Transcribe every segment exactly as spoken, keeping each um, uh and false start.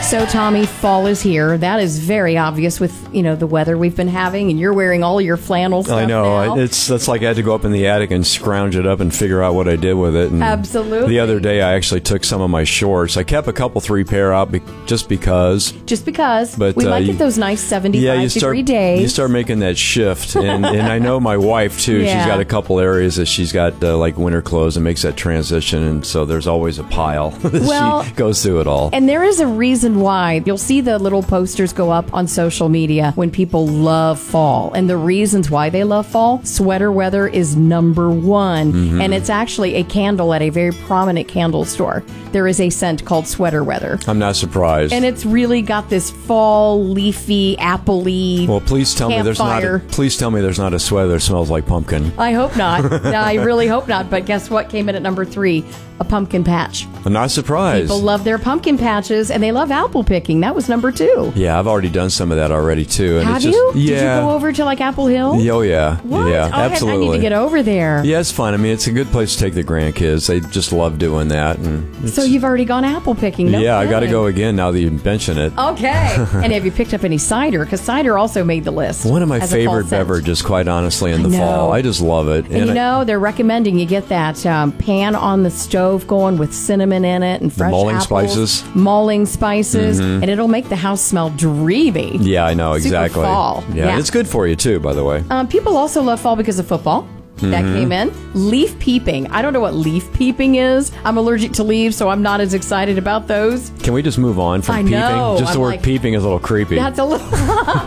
So, Tommy, fall is here. That is very obvious with, you know, the weather we've been having, and you're wearing all your flannel stuff I know. now. It's that's like I had to go up in the attic and scrounge it up and figure out what I did with it. And Absolutely. The other day, I actually took some of my shorts. I kept a couple, three pair out be- just because. Just because. But, we uh, like you- it those nice seventy-five Yeah, you start, degree days. you start making that shift. And, and I know my wife, too. Yeah. She's got a couple areas that she's got, uh, like, winter clothes and makes that transition. And so there's always a pile. Well, she goes through it all. And there is a reason why. You'll see the little posters go up on social media when people love fall. And the reasons why they love fall, sweater weather is number one. Mm-hmm. And it's actually a candle at a very prominent candle store. There is a scent called sweater weather. I'm not surprised. And it's really got this fall, leafy, apple-y Well, please tell me there's not. A, campfire. please tell me there's not a sweater that smells like pumpkin. I hope not. No, I really hope not. But guess what came in at number three? A pumpkin patch. I'm not surprised. People love their pumpkin patches, and they love apple picking. That was number two. Yeah, I've already done some of that already too. And Have it's just, you? Yeah. Did you go over to like Apple Hill? Oh yeah. What? Yeah, Oh, I- absolutely. I need to get over there. Yeah, it's fun. I mean, it's a good place to take the grandkids. They just love doing that. And it's- So you've already gone apple picking. No yeah, I got to kidding. go again now that you mention it. Okay. And have you picked up any cider? Because cider also made the list. One of my as a fall favorite scent. beverages, quite honestly, in the I know. fall. I just love it. And, you I- know, they're recommending you get that um, pan on the stove going with cinnamon in it and fresh mulling apples, spices. mulling spices, and it'll make the house smell dreamy. yeah, I know Super exactly. fall. Yeah, Yeah. it's good for you too, by the way. Um, people also love fall because of football. That Mm-hmm. came in. Leaf peeping. I don't know what leaf peeping is. I'm allergic to leaves, so I'm not as excited about those. Can we just move on from I peeping? know. Just the I'm word like- peeping is a little creepy. That's a little.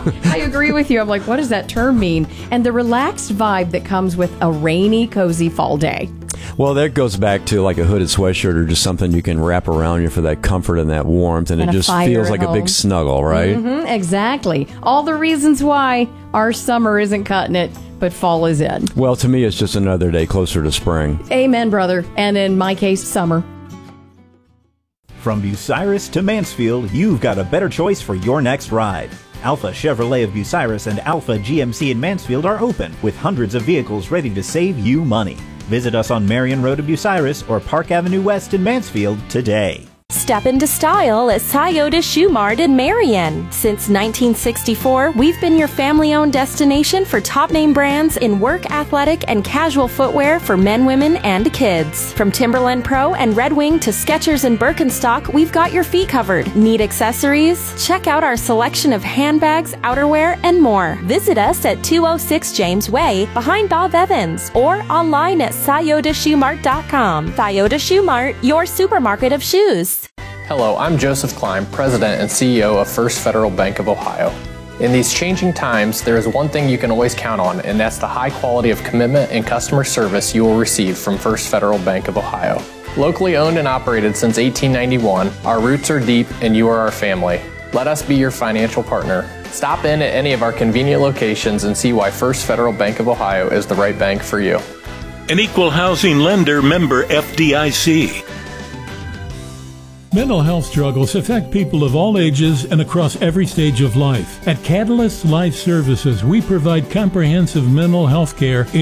I agree with you. I'm like, what does that term mean? And the relaxed vibe that comes with a rainy, cozy fall day. Well, that goes back to like a hooded sweatshirt or just something you can wrap around you for that comfort and that warmth, and, And it a just fire feels at like a big home. snuggle, right? Mm, exactly. All the reasons why our summer isn't cutting it, but fall is in. Well, to me, it's just another day closer to spring. Amen, brother. And in my case, summer. From Bucyrus to Mansfield, you've got a better choice for your next ride. Alpha Chevrolet of Bucyrus and Alpha G M C in Mansfield are open, with hundreds of vehicles ready to save you money. Visit us on Marion Road in Bucyrus or Park Avenue West in Mansfield today. Step into style at Scioto Shoe Mart in Marion. Since nineteen sixty-four, we've been your family-owned destination for top-name brands in work, athletic, and casual footwear for men, women, and kids. From Timberland Pro and Red Wing to Skechers and Birkenstock, we've got your feet covered. Need accessories? Check out our selection of handbags, outerwear, and more. Visit us at two oh six James Way, behind Bob Evans, or online at scioto shoe mart dot com. Scioto Shoe Mart, your supermarket of shoes. Hello, I'm Joseph Klein, President and C E O of First Federal Bank of Ohio. In these changing times, there is one thing you can always count on, and that's the high quality of commitment and customer service you will receive from First Federal Bank of Ohio. Locally owned and operated since eighteen ninety-one, our roots are deep and you are our family. Let us be your financial partner. Stop in at any of our convenient locations and see why First Federal Bank of Ohio is the right bank for you. An equal housing lender, member F D I C. Mental health struggles affect people of all ages and across every stage of life. At Catalyst Life Services, we provide comprehensive mental health care